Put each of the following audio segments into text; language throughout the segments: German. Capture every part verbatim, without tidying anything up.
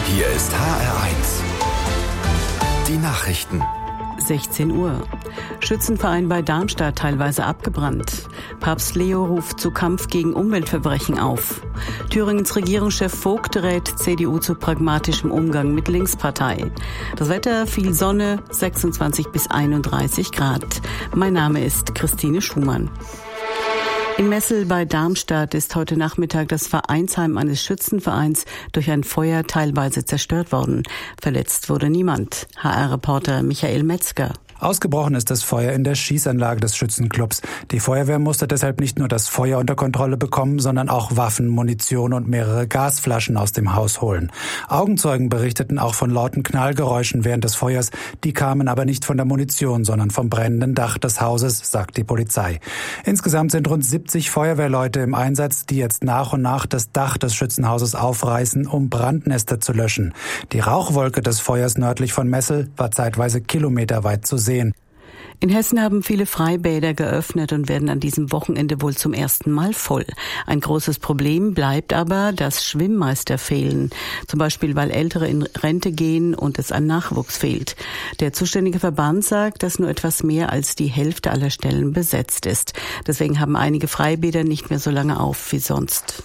Hier ist H R eins. Die Nachrichten. sechzehn Uhr. Schützenverein bei Darmstadt teilweise abgebrannt. Papst Leo ruft zu Kampf gegen Umweltverbrechen auf. Thüringens Regierungschef Vogt rät C D U zu pragmatischem Umgang mit Linkspartei. Das Wetter, viel Sonne, sechsundzwanzig bis einunddreißig Grad. Mein Name ist Christine Schumann. In Messel bei Darmstadt ist heute Nachmittag das Vereinsheim eines Schützenvereins durch ein Feuer teilweise zerstört worden. Verletzt wurde niemand. H R-Reporter Michael Metzger. Ausgebrochen ist das Feuer in der Schießanlage des Schützenclubs. Die Feuerwehr musste deshalb nicht nur das Feuer unter Kontrolle bekommen, sondern auch Waffen, Munition und mehrere Gasflaschen aus dem Haus holen. Augenzeugen berichteten auch von lauten Knallgeräuschen während des Feuers. Die kamen aber nicht von der Munition, sondern vom brennenden Dach des Hauses, sagt die Polizei. Insgesamt sind rund siebzig Feuerwehrleute im Einsatz, die jetzt nach und nach das Dach des Schützenhauses aufreißen, um Brandnester zu löschen. Die Rauchwolke des Feuers nördlich von Messel war zeitweise kilometerweit zu sehen. In Hessen haben viele Freibäder geöffnet und werden an diesem Wochenende wohl zum ersten Mal voll. Ein großes Problem bleibt aber, dass Schwimmmeister fehlen. Zum Beispiel, weil Ältere in Rente gehen und es an Nachwuchs fehlt. Der zuständige Verband sagt, dass nur etwas mehr als die Hälfte aller Stellen besetzt ist. Deswegen haben einige Freibäder nicht mehr so lange auf wie sonst.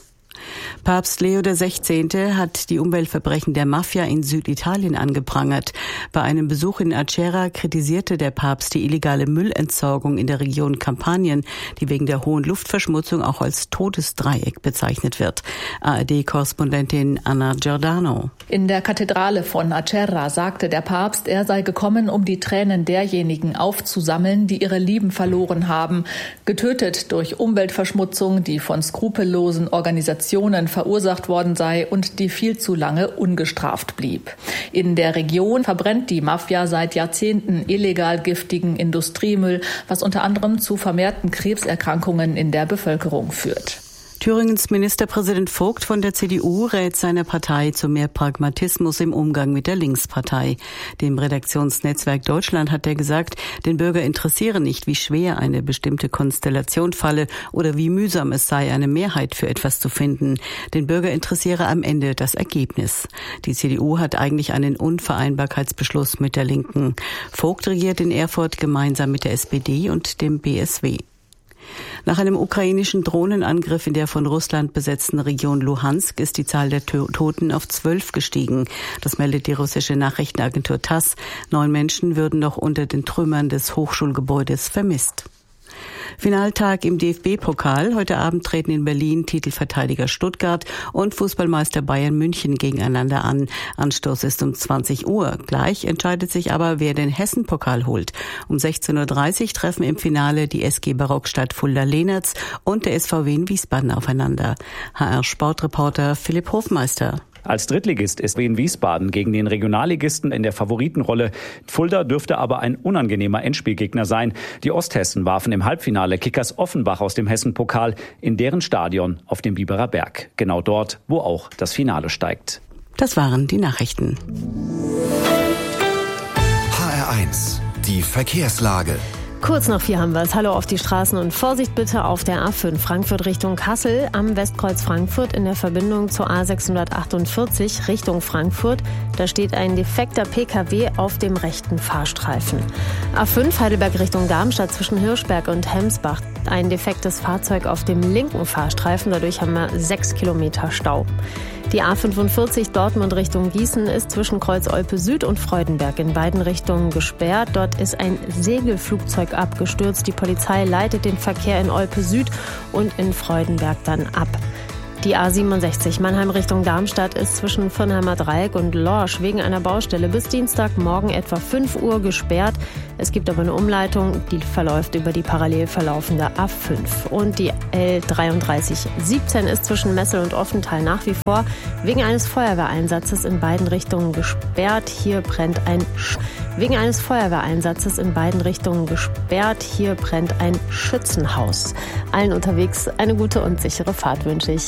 Papst Leo der Sechzehnte hat die Umweltverbrechen der Mafia in Süditalien angeprangert. Bei einem Besuch in Acerra kritisierte der Papst die illegale Müllentsorgung in der Region Kampanien, die wegen der hohen Luftverschmutzung auch als Todesdreieck bezeichnet wird. A R D-Korrespondentin Anna Giordano. In der Kathedrale von Acerra sagte der Papst, er sei gekommen, um die Tränen derjenigen aufzusammeln, die ihre Lieben verloren haben, getötet durch Umweltverschmutzung, die von skrupellosen Organisationen verursacht worden sei und die viel zu lange ungestraft blieb. In der Region verbrennt die Mafia seit Jahrzehnten illegal giftigen Industriemüll, was unter anderem zu vermehrten Krebserkrankungen in der Bevölkerung führt. Thüringens Ministerpräsident Vogt von der C D U rät seiner Partei zu mehr Pragmatismus im Umgang mit der Linkspartei. Dem Redaktionsnetzwerk Deutschland hat er gesagt, den Bürger interessiere nicht, wie schwer eine bestimmte Konstellation falle oder wie mühsam es sei, eine Mehrheit für etwas zu finden. Den Bürger interessiere am Ende das Ergebnis. Die C D U hat eigentlich einen Unvereinbarkeitsbeschluss mit der Linken. Vogt regiert in Erfurt gemeinsam mit der S P D und dem B S W. Nach einem ukrainischen Drohnenangriff in der von Russland besetzten Region Luhansk ist die Zahl der Toten auf zwölf gestiegen. Das meldet die russische Nachrichtenagentur Tass. Neun Menschen würden noch unter den Trümmern des Hochschulgebäudes vermisst. Finaltag im D F B-Pokal. Heute Abend treten in Berlin Titelverteidiger Stuttgart und Fußballmeister Bayern München gegeneinander an. Anstoß ist um zwanzig Uhr. Gleich entscheidet sich aber, wer den Hessen-Pokal holt. Um sechzehn Uhr dreißig treffen im Finale die S G Barockstadt Fulda-Lehnertz und der S V W in Wiesbaden aufeinander. H R-Sportreporter Philipp Hofmeister. Als Drittligist ist Wien Wiesbaden gegen den Regionalligisten in der Favoritenrolle. Fulda dürfte aber ein unangenehmer Endspielgegner sein. Die Osthessen warfen im Halbfinale Kickers Offenbach aus dem Hessen-Pokal in deren Stadion auf dem Biberer Berg. Genau dort, wo auch das Finale steigt. Das waren die Nachrichten. H R eins, die Verkehrslage. Kurz nach vier haben wir es. Hallo auf die Straßen und Vorsicht bitte auf der A fünf Frankfurt Richtung Kassel am Westkreuz Frankfurt in der Verbindung zur A sechshundertachtundvierzig Richtung Frankfurt. Da steht ein defekter P K W auf dem rechten Fahrstreifen. A fünf Heidelberg Richtung Darmstadt zwischen Hirschberg und Hemsbach. Ein defektes Fahrzeug auf dem linken Fahrstreifen. Dadurch haben wir sechs Kilometer Stau. Die A fünfundvierzig Dortmund Richtung Gießen ist zwischen Kreuz Olpe Süd und Freudenberg in beiden Richtungen gesperrt. Dort ist ein Segelflugzeug abgestürzt. Die Polizei leitet den Verkehr in Olpe Süd und in Freudenberg dann ab. Die A siebenundsechzig Mannheim Richtung Darmstadt ist zwischen Firnheimer Dreieck und Lorsch wegen einer Baustelle bis Dienstagmorgen etwa fünf Uhr gesperrt. Es gibt aber eine Umleitung, die verläuft über die parallel verlaufende A fünf. Und die L dreiunddreißig siebzehn ist zwischen Messel und Offenthal nach wie vor wegen eines Feuerwehreinsatzes in beiden Richtungen gesperrt. Hier brennt ein Sch- wegen eines Feuerwehreinsatzes in beiden Richtungen gesperrt. Hier brennt ein Schützenhaus. Allen unterwegs eine gute und sichere Fahrt wünsche ich.